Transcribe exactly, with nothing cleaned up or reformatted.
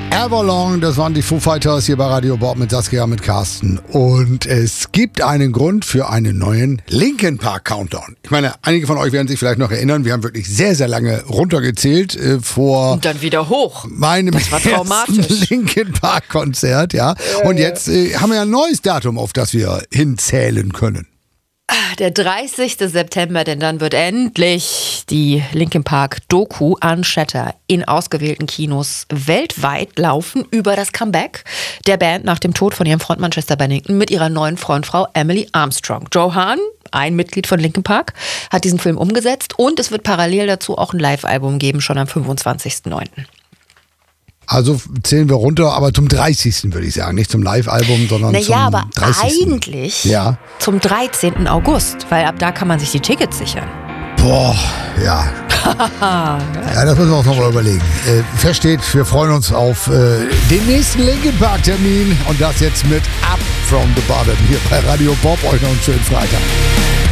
Everlong, das waren die Foo Fighters hier bei Radio Bob mit Saskia, mit Carsten. Und es gibt einen Grund für einen neuen Linkin Park Countdown. Ich meine, einige von euch werden sich vielleicht noch erinnern, wir haben wirklich sehr, sehr lange runtergezählt äh, vor... Und dann wieder hoch. Meinem das war traumatisch. ersten Linkin Park Konzert, ja. Und jetzt äh, haben wir ja ein neues Datum, auf das wir hinzählen können. Der dreißigsten September, denn dann wird endlich die Linkin Park Doku Unshatter in ausgewählten Kinos weltweit laufen über das Comeback der Band nach dem Tod von ihrem Frontmann Chester Bennington mit ihrer neuen Frontfrau Emily Armstrong. Joe Hahn, ein Mitglied von Linkin Park, hat diesen Film umgesetzt und es wird parallel dazu auch ein Live-Album geben, schon am fünfundzwanzigsten neunten Also zählen wir runter, aber zum dreißigsten würde ich sagen. Nicht zum Live-Album, sondern naja, zum aber dreißigsten eigentlich ja. zum dreizehnten August, weil ab da kann man sich die Tickets sichern. Boah, ja. Ja, das müssen wir uns noch mal überlegen. Äh, versteht, wir freuen uns auf äh, den nächsten Linkin Park Termin und das jetzt mit Up from the Bottom hier bei Radio Bob. Euch noch einen schönen Freitag.